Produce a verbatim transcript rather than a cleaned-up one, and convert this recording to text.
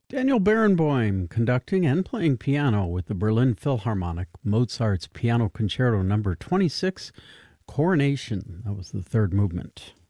Daniel Barenboim conducting and playing piano with the Berlin Philharmonic, Mozart's Piano Concerto number twenty-six, Coronation. That was the third movement.